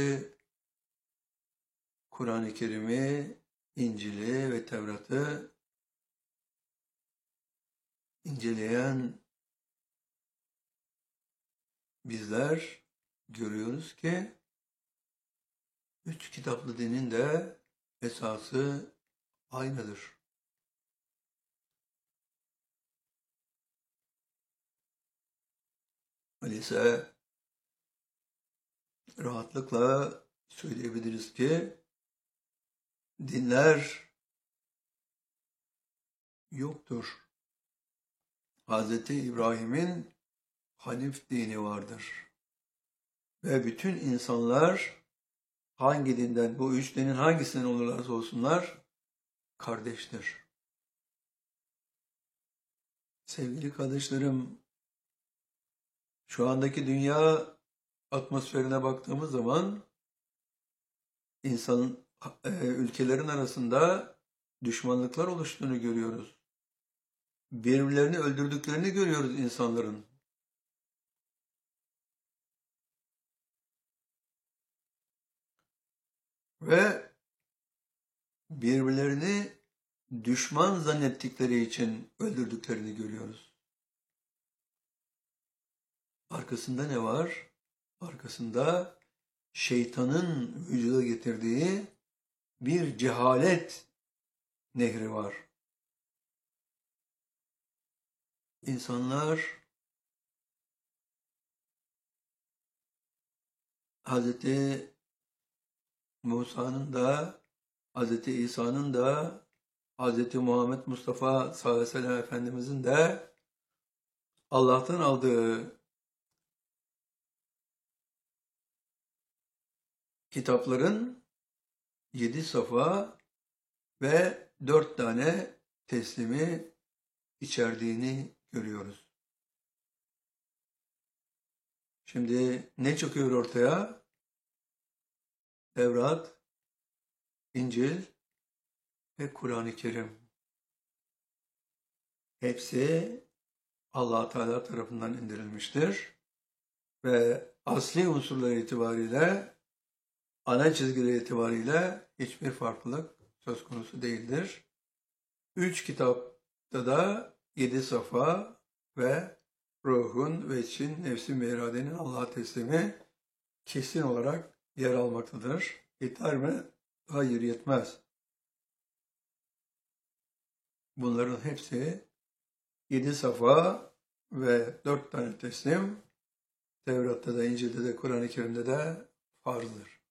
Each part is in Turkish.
Kur'an-ı Kerim'i, İncil'i ve Tevrat'ı inceleyen bizler görüyoruz ki üç kitaplı dinin de esası aynıdır. Öyleyse rahatlıkla söyleyebiliriz ki dinler yoktur. Hz. İbrahim'in Hanif dini vardır. Ve bütün insanlar hangi dinden, bu üç dinin hangisinden olurlarsa olsunlar kardeştir. Sevgili kardeşlerim, şu andaki dünya atmosferine baktığımız zaman ülkelerin arasında düşmanlıklar oluştuğunu görüyoruz. Birbirlerini öldürdüklerini görüyoruz insanların. Ve birbirlerini düşman zannettikleri için öldürdüklerini görüyoruz. Arkasında ne var? Arkasında şeytanın vücuda getirdiği bir cehalet nehri var. İnsanlar Hz. Musa'nın da, Hz. İsa'nın da, Hz. Muhammed Mustafa sallallahu aleyhi ve sellem Efendimizin de Allah'tan aldığı kitapların 7 safa ve 4 tane teslimi içerdiğini görüyoruz. Şimdi ne çıkıyor ortaya? Tevrat, İncil ve Kur'an-ı Kerim. Hepsi Allah Teala tarafından indirilmiştir ve asli unsurları itibariyle, ana çizgileri itibariyle hiçbir farklılık söz konusu değildir. 3 kitapta da 7 safa ve ruhun, veçin, nefsin ve iradenin Allah'a teslimi kesin olarak yer almaktadır. Yeter mi? Hayır, yetmez. Bunların hepsi 7 safa ve 4 tane teslim, Tevrat'ta da, İncil'de de, Kur'an-ı Kerim'de de farzdır.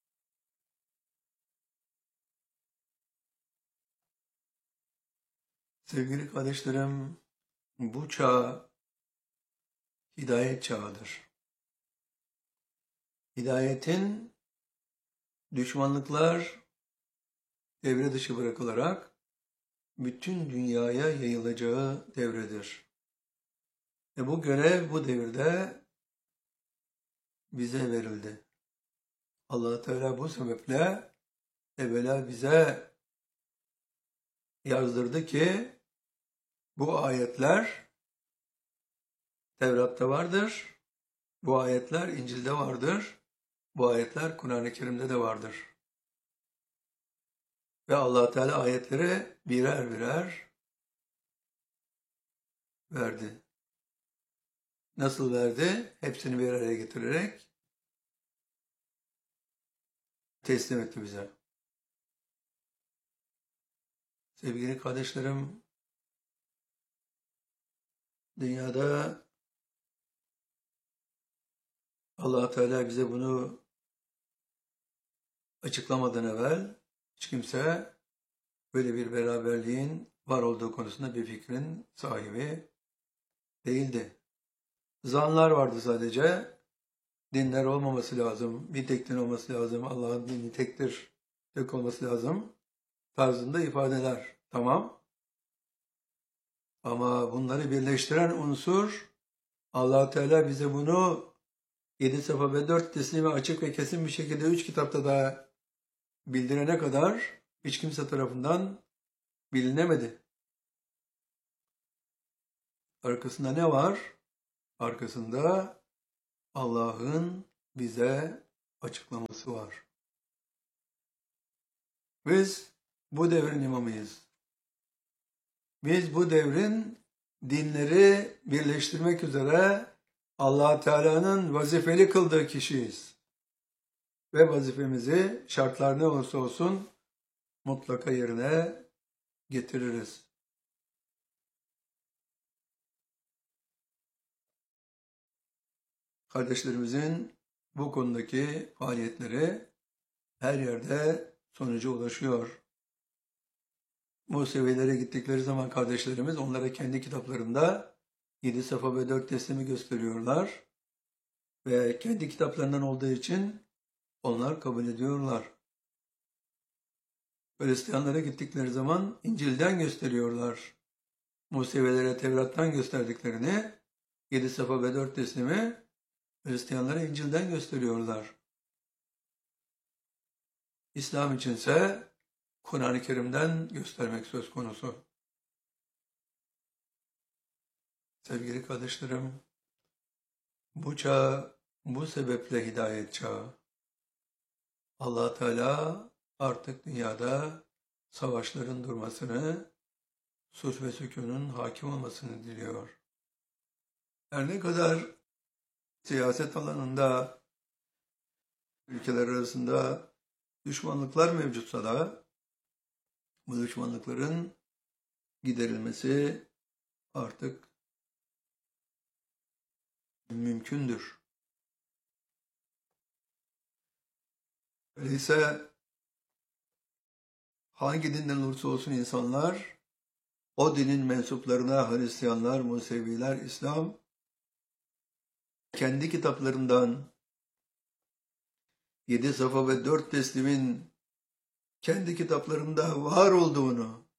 Sevgili kardeşlerim, bu çağ hidayet çağıdır. Hidayetin düşmanlıklar devre dışı bırakılarak bütün dünyaya yayılacağı devredir. Bu görev bu devirde bize verildi. Allah Teala bu sebeple evvela bize yazdırdı ki bu ayetler Tevrat'ta vardır, bu ayetler İncil'de vardır, bu ayetler Kur'an-ı Kerim'de de vardır. Ve Allah Teala ayetleri birer birer verdi. Nasıl verdi? Hepsini bir araya getirerek teslim etti bize. Sevgili kardeşlerim, dünyada Allah Teala bize bunu açıklamadan evvel hiç kimse böyle bir beraberliğin var olduğu konusunda bir fikrin sahibi değildi. Zanlar vardı sadece. Dinler olmaması lazım, bir tek din olması lazım, Allah'ın dini tektir, tek olması lazım tarzında ifadeler. Tamam. Ama bunları birleştiren unsur, Allah Teala bize bunu 7 safa ve 4 teslimi açık ve kesin bir şekilde 3 kitapta da bildirene kadar hiç kimse tarafından bilinemedi. Arkasında ne var? Arkasında Allah'ın bize açıklaması var. Biz bu devrin imamıyız. Biz bu devrin dinleri birleştirmek üzere Allah Teala'nın vazifeli kıldığı kişiyiz. Ve vazifemizi şartlar ne olursa olsun mutlaka yerine getiririz. Kardeşlerimizin bu konudaki faaliyetleri her yerde sonuca ulaşıyor. Musevilere gittikleri zaman kardeşlerimiz onlara kendi kitaplarında 7 safa ve 4 teslimi gösteriyorlar. Ve kendi kitaplarından olduğu için onlar kabul ediyorlar. Hristiyanlara gittikleri zaman İncil'den gösteriyorlar. Musevilere Tevrat'tan gösterdiklerini 7 safa ve 4 teslimi Hristiyanlara İncil'den gösteriyorlar. İslam içinse Kur'an-ı Kerim'den göstermek söz konusu. Sevgili kardeşlerim, bu çağ bu sebeple hidayet çağı. Allah Teala artık dünyada savaşların durmasını, sulh ve sükunun hakim olmasını diliyor. Her ne kadar siyaset alanında ülkeler arasında düşmanlıklar mevcutsa da bu düşmanlıkların giderilmesi artık mümkündür. Öyleyse hangi dinden olursa olsun insanlar o dinin mensuplarına Hristiyanlar, Museviler, İslam kendi kitaplarından 7 safa ve 4 teslimin kendi kitaplarında var olduğunu